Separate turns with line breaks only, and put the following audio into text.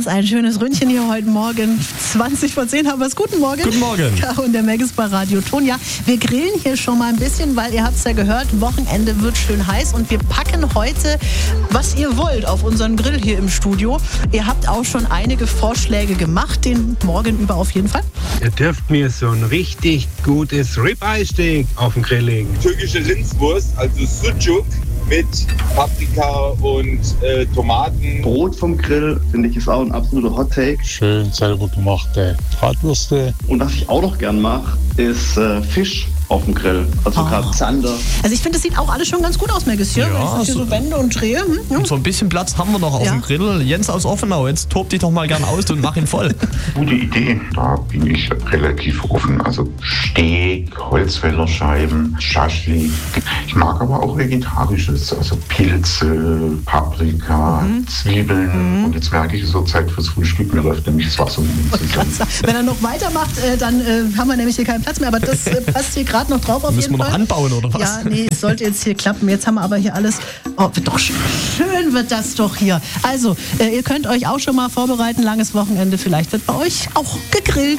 uns ein schönes Ründchen hier heute Morgen. 20 vor 10 haben wir es. Guten Morgen.
Guten Morgen.
Caro und der Megis bei Radio Ton. Ja, wir grillen hier schon mal ein bisschen, weil ihr habt es ja gehört, Wochenende wird schön heiß und wir packen heute, was ihr wollt, auf unseren Grill hier im Studio. Ihr habt auch schon einige Vorschläge gemacht, den Morgen über auf jeden Fall.
Ihr dürft mir so ein richtig gutes Ribeye-Steak auf den Grill legen.
Türkische Rindswurst, also Sucuk mit Paprika und Tomaten.
Brot vom Grill, finde ich, ist auch ein absoluter Hot-Take.
Schön selber gemachte Bratwürste.
Und was ich auch noch gern mache, ist Fisch auf dem Grill. Also gerade Zander.
Also ich finde, das sieht auch alles schon ganz gut aus, Megis hier.
Ja,
Wenn ich hier so Wände und drehe.
Und so ein bisschen Platz haben wir noch auf dem Grill. Jens aus Offenau, jetzt tob dich doch mal gern aus und mach ihn voll.
Gute Idee. Da bin ich relativ offen. Also Steak, Holzfällerscheiben, Schaschlik. Ich mag aber auch Vegetarisches. Also Pilze, Paprika, Zwiebeln. Und jetzt merke ich, so Zeit fürs Frühstück. Mir läuft nämlich das Wasser zusammen.
Wenn er noch weitermacht, dann haben wir nämlich hier keinen Platz mehr. Aber das passt hier gerade noch drauf auf
Müssen
jeden
wir
Fall.
noch anbauen oder was?
Ja, nee, es sollte jetzt hier klappen. Jetzt haben wir aber hier alles. Oh, wird doch schön wird das doch hier. Also, ihr könnt euch auch schon mal vorbereiten. Langes Wochenende. Vielleicht wird bei euch auch gegrillt.